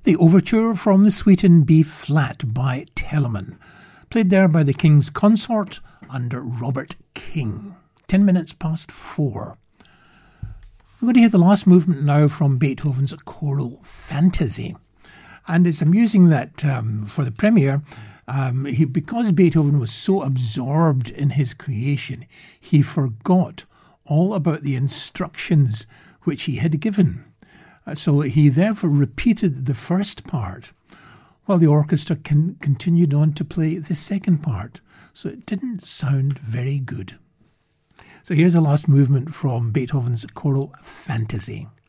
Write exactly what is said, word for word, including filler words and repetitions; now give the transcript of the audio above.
The overture from the Suite in B-flat by Telemann, played there by the King's Consort under Robert King. Ten minutes past four. We're going to hear the last movement now from Beethoven's Choral Fantasy. And it's amusing that um, for the premiere, um, he, because Beethoven was so absorbed in his creation, he forgot all about the instructions which he had given. Uh, so he therefore repeated the first part, while the orchestra can, continued on to play the second part. So it didn't sound very good. So here's the last movement from Beethoven's Choral Fantasy.